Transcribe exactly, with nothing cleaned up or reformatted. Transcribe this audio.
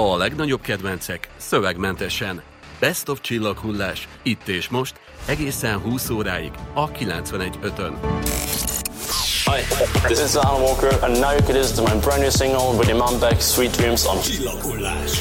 A legnagyobb kedvencek szövegmentesen. Best of Csillaghullás, itt és most, egészen húsz óráig a kilencvenegy ötön. Hi, this is Alan Walker, and now you can listen to my brand new single with Imam Beck, Sweet Dreams on Csillaghullás.